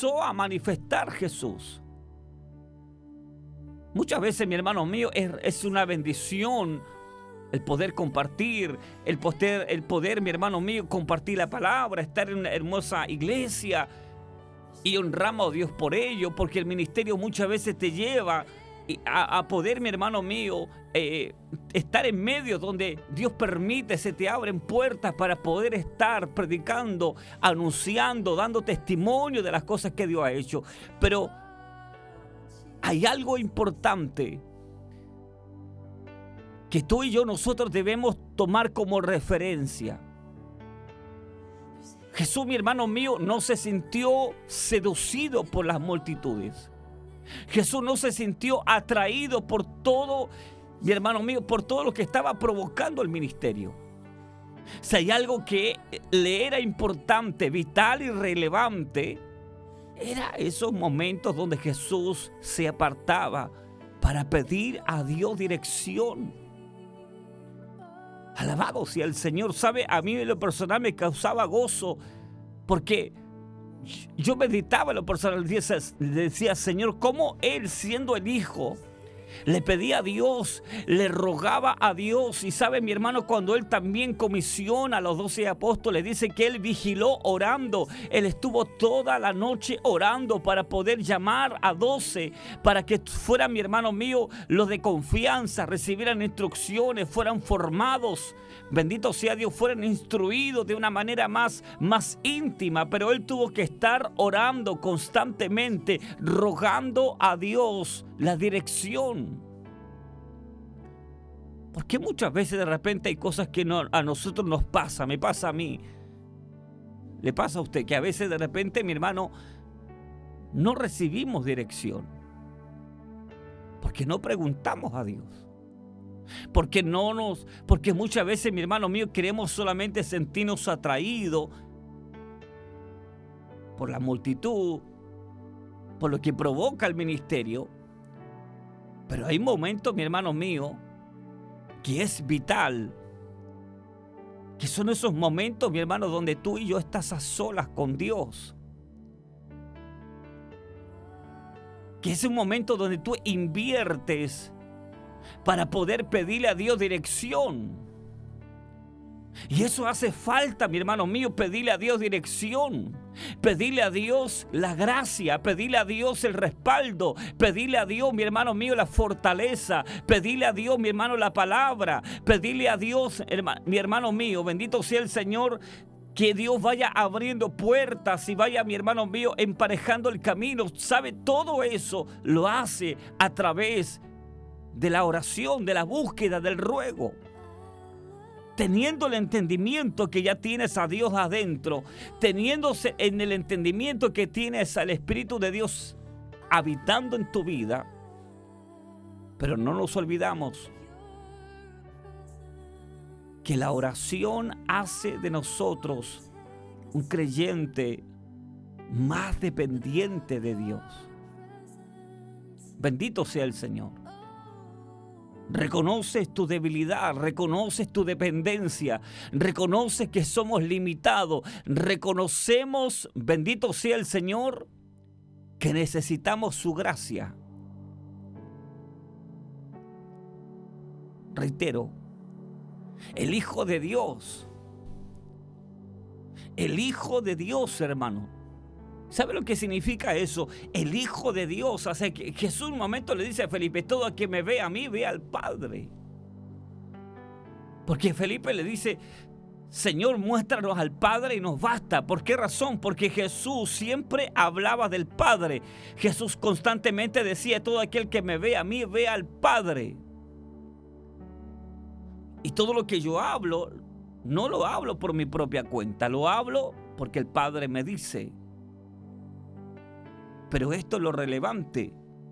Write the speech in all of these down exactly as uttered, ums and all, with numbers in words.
comenzó a manifestar Jesús. Muchas veces, mi hermano mío, es, es una bendición el poder compartir, el poder, el poder, mi hermano mío, compartir la palabra, estar en una hermosa iglesia, y honramos a Dios por ello, porque el ministerio muchas veces te lleva a, a poder, mi hermano mío, eh, estar en medio donde Dios permite, se te abren puertas para poder estar predicando, anunciando, dando testimonio de las cosas que Dios ha hecho. Pero hay algo importante que tú y yo nosotros debemos tomar como referencia. Jesús, mi hermano mío, no se sintió seducido por las multitudes. Jesús no se sintió atraído por todo, mi hermano mío, por todo lo que estaba provocando el ministerio. Si hay algo que le era importante, vital y relevante, era esos momentos donde Jesús se apartaba para pedir a Dios dirección. Alabado sea el Señor. Sabe, a mí en lo personal me causaba gozo, porque yo meditaba en lo personal, decía, decía Señor, cómo Él, siendo el Hijo, le pedía a Dios, le rogaba a Dios. Y sabe, mi hermano, cuando Él también comisiona a los doce apóstoles, dice que Él vigiló orando. Él estuvo toda la noche orando para poder llamar a doce, para que fueran, mi hermano mío, los de confianza, recibieran instrucciones, fueran formados. Bendito sea Dios, fueran instruidos de una manera más, más íntima. Pero Él tuvo que estar orando constantemente, rogando a Dios la dirección. Porque muchas veces de repente hay cosas que no, a nosotros nos pasa, me pasa a mí, le pasa a usted, que a veces de repente, mi hermano, no recibimos dirección. Porque no preguntamos a Dios. Porque no nos, porque muchas veces, mi hermano mío, queremos solamente sentirnos atraídos por la multitud, por lo que provoca el ministerio. Pero hay momentos, mi hermano mío, que es vital, que son esos momentos, mi hermano, donde tú y yo estás a solas con Dios. Que es un momento donde tú inviertes para poder pedirle a Dios dirección. Y eso hace falta, mi hermano mío, pedirle a Dios dirección, pedirle a Dios la gracia, pedirle a Dios el respaldo, pedirle a Dios, mi hermano mío, la fortaleza, pedirle a Dios, mi hermano, la palabra, pedirle a Dios, herma, mi hermano mío, bendito sea el Señor, que Dios vaya abriendo puertas y vaya, mi hermano mío, emparejando el camino. ¿Sabe? Todo eso lo hace a través de la oración, de la búsqueda, del ruego. Teniendo el entendimiento que ya tienes a Dios adentro, teniéndose en el entendimiento que tienes al Espíritu de Dios habitando en tu vida. Pero no nos olvidamos que la oración hace de nosotros un creyente más dependiente de Dios. Bendito sea el Señor. Reconoces tu debilidad, reconoces tu dependencia, reconoces que somos limitados, reconocemos, bendito sea el Señor, que necesitamos su gracia. Reitero, el Hijo de Dios, el Hijo de Dios, hermano. ¿Sabe lo que significa eso? El Hijo de Dios. O sea, que Jesús en un momento le dice a Felipe, todo el que me ve a mí, ve al Padre. Porque Felipe le dice, Señor, muéstranos al Padre y nos basta. ¿Por qué razón? Porque Jesús siempre hablaba del Padre. Jesús constantemente decía, todo aquel que me ve a mí, ve al Padre. Y todo lo que yo hablo, no lo hablo por mi propia cuenta, lo hablo porque el Padre me dice. Pero esto es lo relevante.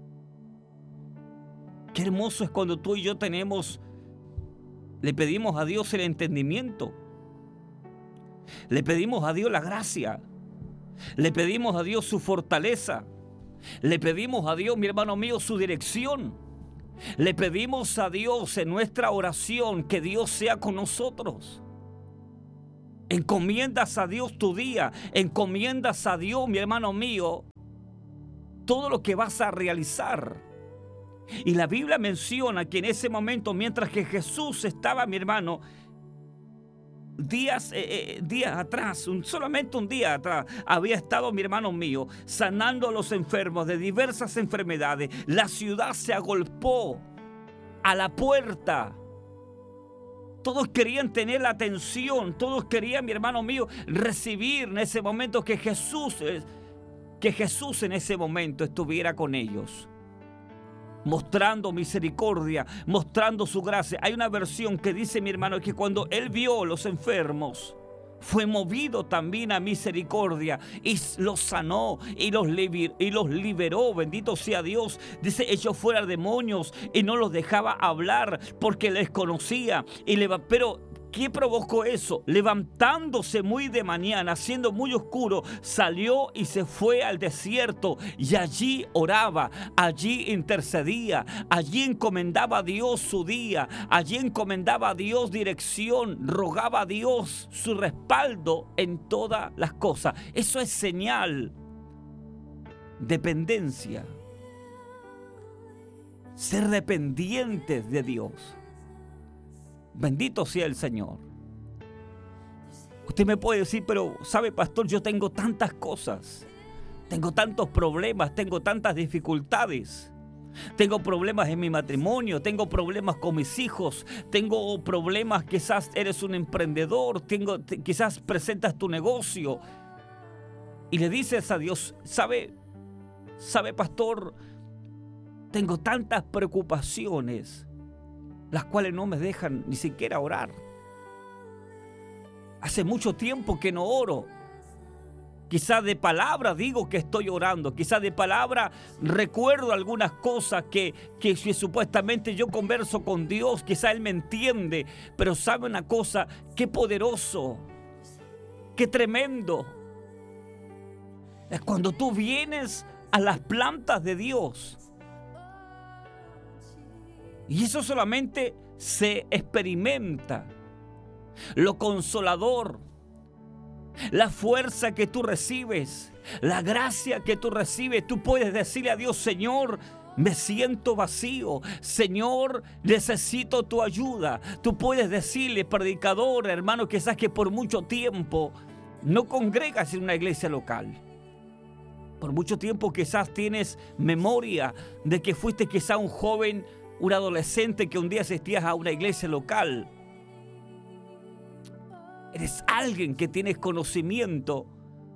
Qué hermoso es cuando tú y yo tenemos, le pedimos a Dios el entendimiento. Le pedimos a Dios la gracia. Le pedimos a Dios su fortaleza. Le pedimos a Dios, mi hermano mío, su dirección. Le pedimos a Dios en nuestra oración que Dios sea con nosotros. Encomiendas a Dios tu día. Encomiendas a Dios, mi hermano mío, todo lo que vas a realizar. Y la Biblia menciona que en ese momento, mientras que Jesús estaba, mi hermano, días, eh, eh, días atrás, un, solamente un día atrás, había estado, mi hermano mío, sanando a los enfermos de diversas enfermedades. La ciudad se agolpó a la puerta. Todos querían tener la atención, todos querían, mi hermano mío, recibir en ese momento que Jesús, que Jesús en ese momento estuviera con ellos, mostrando misericordia, mostrando su gracia. Hay una versión que dice, mi hermano, que cuando Él vio a los enfermos, fue movido también a misericordia y los sanó y los, liber, y los liberó. Bendito sea Dios. Dice, echó fuera demonios y no los dejaba hablar porque les conocía. Y le, pero ¿qué provocó eso? Levantándose muy de mañana, siendo muy oscuro, salió y se fue al desierto y allí oraba, allí intercedía, allí encomendaba a Dios su día, allí encomendaba a Dios dirección, rogaba a Dios su respaldo en todas las cosas. Eso es señal de dependencia. Ser dependientes de Dios. Bendito sea el Señor. Usted me puede decir, pero sabe, pastor, yo tengo tantas cosas, tengo tantos problemas, tengo tantas dificultades, tengo problemas en mi matrimonio, tengo problemas con mis hijos, tengo problemas, quizás eres un emprendedor, tengo, te, quizás presentas tu negocio y le dices a Dios, sabe, sabe, pastor, tengo tantas preocupaciones, las cuales no me dejan ni siquiera orar. Hace mucho tiempo que no oro. Quizás de palabra digo que estoy orando. Quizás de palabra recuerdo algunas cosas que, que, que supuestamente yo converso con Dios. Quizás Él me entiende. Pero sabe una cosa, qué poderoso, qué tremendo. Es cuando tú vienes a las plantas de Dios. Y eso solamente se experimenta. Lo consolador, la fuerza que tú recibes, la gracia que tú recibes. Tú puedes decirle a Dios, Señor, me siento vacío. Señor, necesito tu ayuda. Tú puedes decirle, predicador, hermano, quizás que por mucho tiempo no congregas en una iglesia local. Por mucho tiempo quizás tienes memoria de que fuiste quizás un joven, un adolescente que un día asistías a una iglesia local. Eres alguien que tienes conocimiento,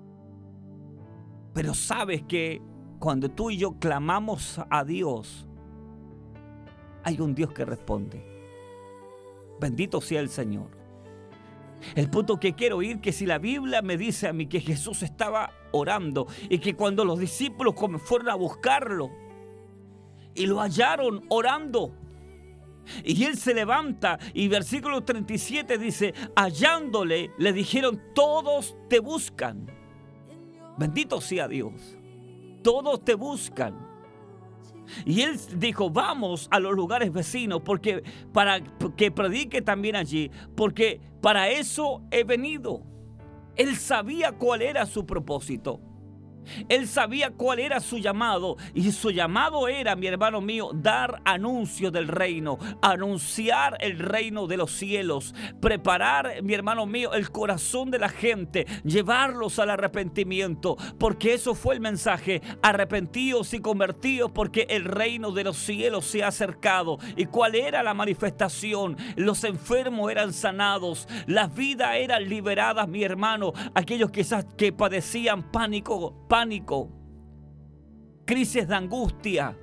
pero sabes que cuando tú y yo clamamos a Dios, hay un Dios que responde. Bendito sea el Señor. El punto que quiero oír, que si la Biblia me dice a mí que Jesús estaba orando y que cuando los discípulos fueron a buscarlo y lo hallaron orando, y él se levanta y versículo treinta y siete dice, hallándole, le dijeron, todos te buscan. Bendito sea Dios. Todos te buscan. Y él dijo, vamos a los lugares vecinos porque para que predique también allí, porque para eso he venido. Él sabía cuál era su propósito. Él sabía cuál era su llamado, y su llamado era, mi hermano mío, dar anuncio del reino, anunciar el reino de los cielos, preparar, mi hermano mío, el corazón de la gente, llevarlos al arrepentimiento, porque eso fue el mensaje: arrepentíos y convertíos, porque el reino de los cielos se ha acercado. ¿Y cuál era la manifestación? Los enfermos eran sanados, las vidas eran liberadas, mi hermano. Aquellos quizás que padecían pánico, pánico, crisis de angustia.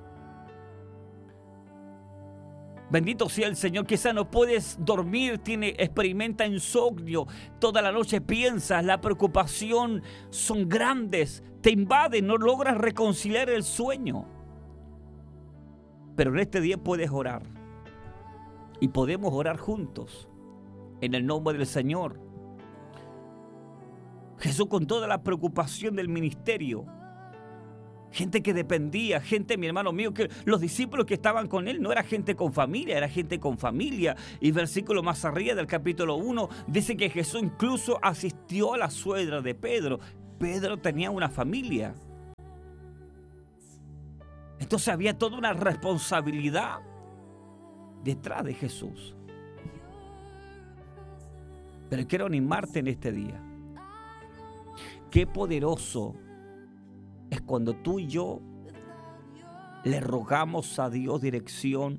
Bendito sea el Señor. Quizás no puedes dormir, tiene, experimenta insomnio, toda la noche piensas, la preocupación son grandes, te invaden, no logras reconciliar el sueño. Pero en este día puedes orar, y podemos orar juntos en el nombre del Señor. Jesús, con toda la preocupación del ministerio, gente que dependía, gente, mi hermano mío, que los discípulos que estaban con él no era gente con familia, era gente con familia. Y versículo más arriba del capítulo uno dice que Jesús incluso asistió a la suegra de Pedro. Pedro tenía una familia. Entonces había toda una responsabilidad detrás de Jesús. Pero quiero animarte en este día. Qué poderoso es cuando tú y yo le rogamos a Dios dirección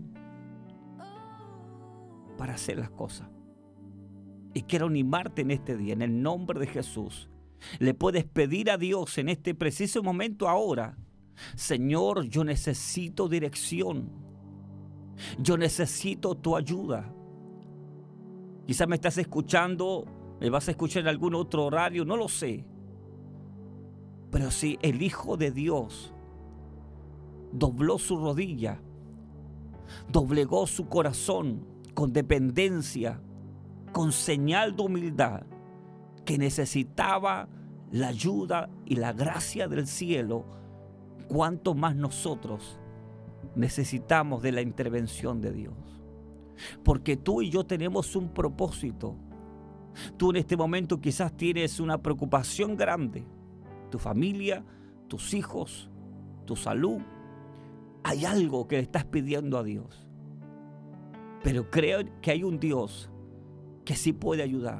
para hacer las cosas. Y quiero animarte en este día, en el nombre de Jesús. Le puedes pedir a Dios en este preciso momento ahora: Señor, yo necesito dirección. Yo necesito tu ayuda. Quizás me estás escuchando, me vas a escuchar en algún otro horario, no lo sé. Pero si el Hijo de Dios dobló su rodilla, doblegó su corazón con dependencia, con señal de humildad, que necesitaba la ayuda y la gracia del cielo, ¿cuánto más nosotros necesitamos de la intervención de Dios? Porque tú y yo tenemos un propósito. Tú en este momento quizás tienes una preocupación grande. Tu familia, tus hijos, tu salud. Hay algo que le estás pidiendo a Dios. Pero creo que hay un Dios que sí puede ayudar.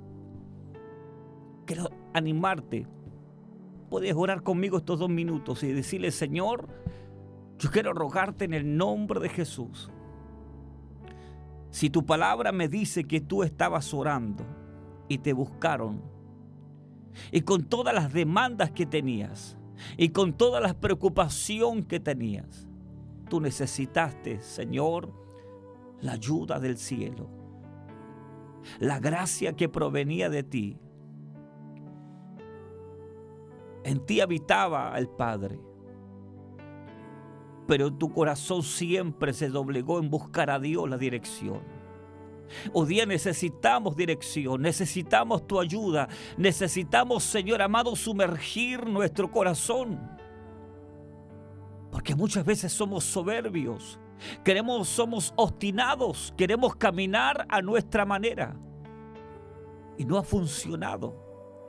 Quiero animarte. Puedes orar conmigo estos dos minutos y decirle: Señor, yo quiero rogarte en el nombre de Jesús. Si tu palabra me dice que tú estabas orando y te buscaron, y con todas las demandas que tenías, y con toda la preocupación que tenías, tú necesitaste, Señor, la ayuda del cielo, la gracia que provenía de ti. En ti habitaba el Padre, pero tu corazón siempre se doblegó en buscar a Dios la dirección. Hoy día necesitamos dirección, necesitamos tu ayuda, necesitamos, Señor amado, sumergir nuestro corazón. Porque muchas veces somos soberbios, queremos, somos obstinados, queremos caminar a nuestra manera y no ha funcionado.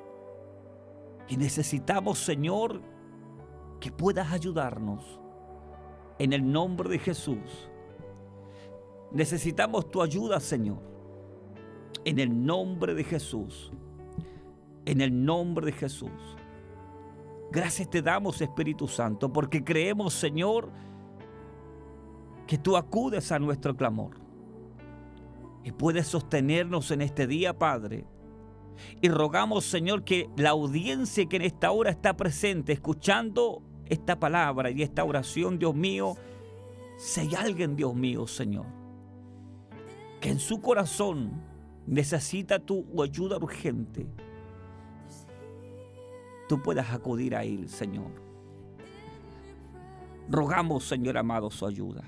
Y necesitamos, Señor, que puedas ayudarnos. En el nombre de Jesús. Necesitamos tu ayuda, Señor. En el nombre de Jesús. En el nombre de Jesús. Gracias te damos, Espíritu Santo, porque creemos, Señor, que tú acudes a nuestro clamor. Y puedes sostenernos en este día, Padre. Y rogamos, Señor, que la audiencia que en esta hora está presente, escuchando esta palabra y esta oración, Dios mío, si hay alguien, Dios mío, Señor, que en su corazón necesita tu ayuda urgente, tú puedas acudir a Él, Señor. Rogamos, Señor amado, su ayuda.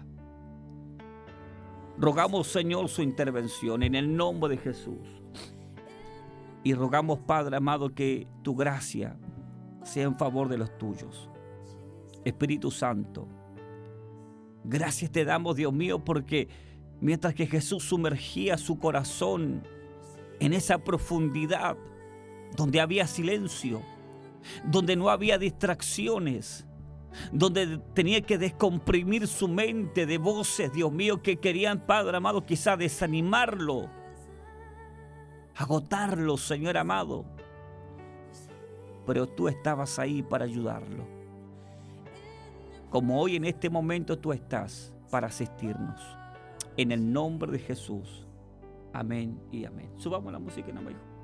Rogamos, Señor, su intervención en el nombre de Jesús. Y rogamos, Padre amado, que tu gracia sea en favor de los tuyos. Espíritu Santo, gracias te damos, Dios mío, porque mientras que Jesús sumergía su corazón en esa profundidad donde había silencio, donde no había distracciones, donde tenía que descomprimir su mente de voces, Dios mío, que querían, Padre amado, quizá desanimarlo, agotarlo, Señor amado, pero tú estabas ahí para ayudarlo. Como hoy en este momento tú estás para asistirnos. En el nombre de Jesús. Amén y amén. Subamos la música en amén.